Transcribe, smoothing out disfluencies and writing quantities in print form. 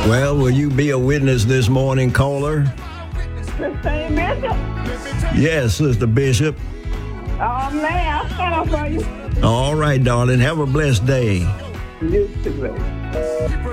Well, will you be a witness this morning, caller? The same Bishop. Yes, Sister Bishop. Oh, man, I'll stand up for you. All right, darling. Have a blessed day. You too, baby.